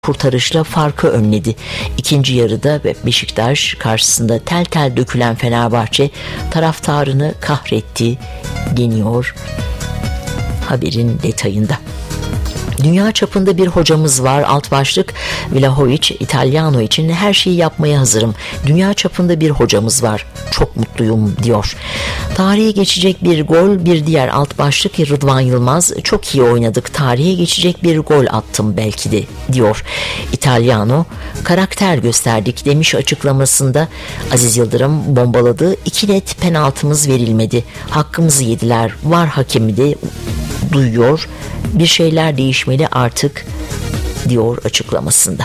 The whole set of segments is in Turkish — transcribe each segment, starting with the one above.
kurtarışla farkı önledi. İkinci yarıda Beşiktaş karşısında tel tel dökülen Fenerbahçe taraftarını kahretti deniyor haberin detayında. Dünya çapında bir hocamız var. Alt başlık Vlahovic, İtalyano için her şeyi yapmaya hazırım. Dünya çapında bir hocamız var. Çok mutluyum diyor. Tarihe geçecek bir gol, bir diğer alt başlık Rıdvan Yılmaz. Çok iyi oynadık. Tarihe geçecek bir gol attım belki de diyor. İtalyano karakter gösterdik demiş açıklamasında. Aziz Yıldırım bombaladı. 2 net penaltımız verilmedi. Hakkımızı yediler. VAR hakemi de duyuyor. Bir şeyler değişmeli artık diyor açıklamasında.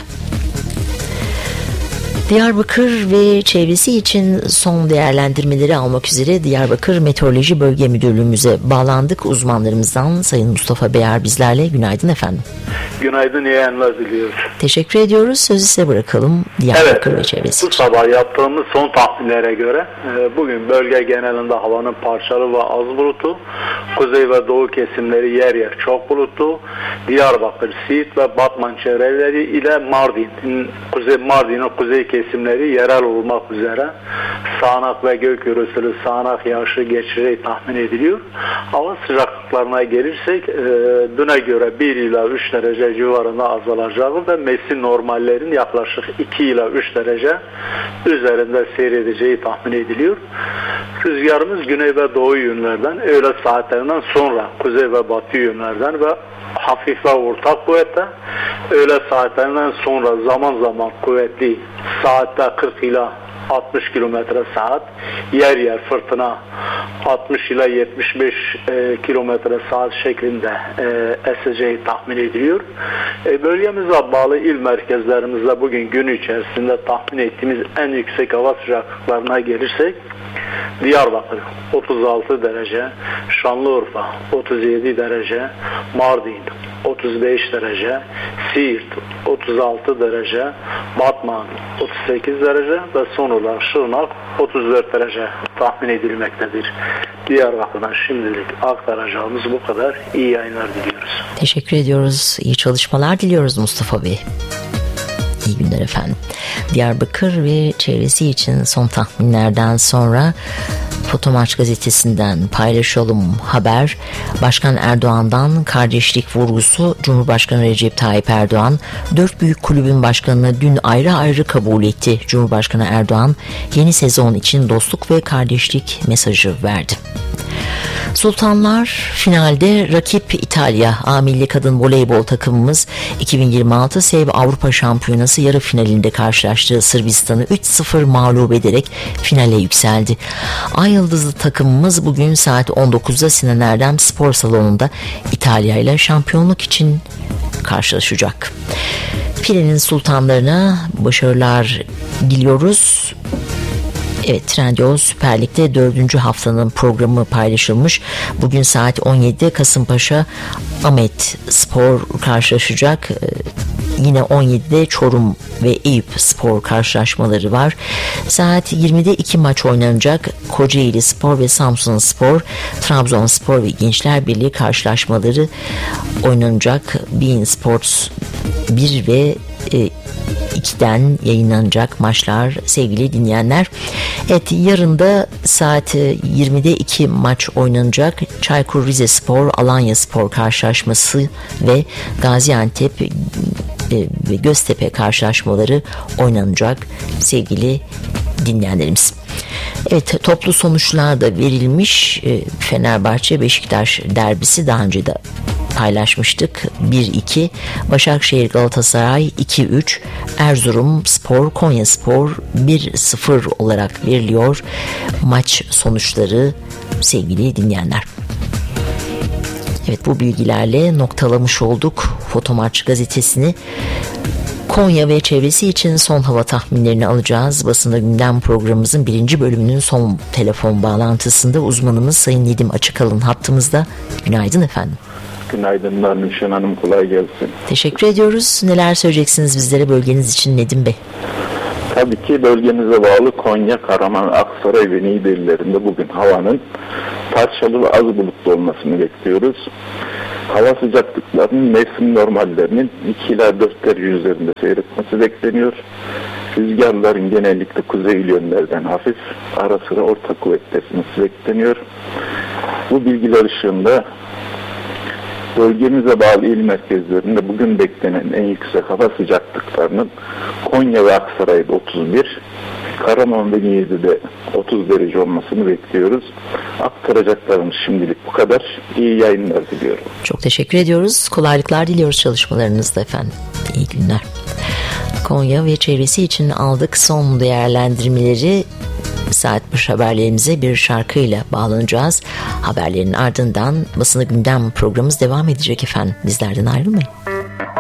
Diyarbakır ve çevresi için son değerlendirmeleri almak üzere Diyarbakır Meteoroloji Bölge Müdürlüğümüze bağlandık. Uzmanlarımızdan Sayın Mustafa Beyar bizlerle. Günaydın efendim. Günaydın, iyi yayınlar diliyoruz. Teşekkür ediyoruz. Sözü size bırakalım. Diyarbakır ve çevresi bu sabah yaptığımız son tahminlere göre bugün bölge genelinde havanın parçalı ve az bulutlu, kuzey ve doğu kesimleri yer yer çok bulutlu, Diyarbakır, Siirt ve Batman çevreleri ile Mardin'in kuzey kesimleri yerel olmak üzere sağanak ve gök gürültülü sağanak yağışı geçireceği tahmin ediliyor. Hava sıcaklıklarına gelirsek düne göre 1 ila 3 derece civarında azalacağı ve mevsim normallerin yaklaşık 2 ila 3 derece üzerinde seyredeceği tahmin ediliyor. Rüzgarımız güney ve doğu yönlerden, öğle saatlerinden sonra kuzey ve batı yönlerden ve hafif ve orta kuvvette, öğle saatlerinden sonra zaman zaman kuvvetli, saatte 40 ila 60 kilometre saat, yer yer fırtına 60 ila 75 kilometre saat şeklinde eseceği tahmin ediliyor. Bölgemize bağlı il merkezlerimizde bugün gün içerisinde tahmin ettiğimiz en yüksek hava sıcaklıklarına gelirsek, Diyarbakır 36 derece, Şanlıurfa 37 derece, Mardin 35 derece, Siirt 36 derece, Batman 38 derece ve son olarak Şırnak 34 derece tahmin edilmektedir. Diyarbakır'dan şimdilik aktaracağımız bu kadar. İyi yayınlar diliyoruz. Teşekkür ediyoruz. İyi çalışmalar diliyoruz Mustafa Bey. İyi günler efendim. Diyarbakır ve çevresi için son tahminlerden sonra Fotomaç gazetesinden paylaşalım haber. Başkan Erdoğan'dan kardeşlik vurgusu. Cumhurbaşkanı Recep Tayyip Erdoğan 4 büyük kulübün başkanını dün ayrı ayrı kabul etti. Cumhurbaşkanı Erdoğan yeni sezon için dostluk ve kardeşlik mesajı verdi. Sultanlar finalde rakip İtalya. A milli kadın voleybol takımımız 2026 SEV Avrupa Şampiyonası yarı finalinde karşılaştığı Sırbistan'ı 3-0 mağlup ederek finale yükseldi. Ay yıldızlı takımımız bugün saat 19'da Sinan Erdem Spor Salonu'nda İtalya ile şampiyonluk için karşılaşacak. Filenin sultanlarına başarılar diliyoruz. Evet, Trendyol Süper Lig'de 4. haftanın programı paylaşılmış. Bugün saat 17'de Kasımpaşa Ahmet Spor karşılaşacak. Yine 17'de Çorum ve Eyüp Spor karşılaşmaları var. Saat 20'de 2 maç oynanacak. Kocaeli Spor ve Samsun Spor, Trabzonspor ve Gençler Birliği karşılaşmaları oynanacak. beIN Sports 1 ve 2'den yayınlanacak maçlar sevgili dinleyenler. Evet, yarın da saat 20'de 2 maç oynanacak. Çaykur Rizespor, Alanyaspor karşılaşması ve Gaziantep ve Göztepe karşılaşmaları oynanacak sevgili dinleyenlerimiz. Evet, toplu sonuçlar da verilmiş. Fenerbahçe Beşiktaş derbisi daha önce de paylaşmıştık. 1-2, Başakşehir Galatasaray 2-3, Erzurum Spor Konya Spor 1-0 olarak veriliyor maç sonuçları sevgili dinleyenler. Evet, bu bilgilerle noktalamış olduk Fotomaç gazetesini. Konya ve çevresi için son hava tahminlerini alacağız. Basında Gündem programımızın 1. bölümünün son telefon bağlantısında uzmanımız Sayın Nedim Açıkalın hattımızda. Günaydın efendim. Günaydınlar Nüşen Hanım, kolay gelsin. Teşekkür ediyoruz. Neler söyleyeceksiniz bizlere bölgeniz için Nedim Bey? Tabii ki bölgemize bağlı Konya, Karaman, Aksaray ve Niğde illerinde bugün havanın parçalı ve az bulutlu olmasını bekliyoruz. Hava sıcaklıklarının mevsim normallerinin 2 ila 4 derece üzerinde seyretmesi bekleniyor. Rüzgarların genellikle kuzey yönlerden hafif, ara sıra orta kuvvetli esmesi bekleniyor. Bu bilgiler ışığında bölgemize bağlı il merkezlerinde bugün beklenen en yüksek hava sıcaklıklarının Konya ve Aksaray'da 31, Karaman ve Niğde'de 30 derece olmasını bekliyoruz. Aktaracaklarımız şimdilik bu kadar. İyi yayınlar diliyorum. Çok teşekkür ediyoruz. Kolaylıklar diliyoruz çalışmalarınızda efendim. İyi günler. Konya ve çevresi için aldık son değerlendirmeleri. Saat başı haberlerimize bir şarkıyla bağlanacağız. Haberlerin ardından basını gündem programımız devam edecek efendim. Bizlerden ayrılmayın.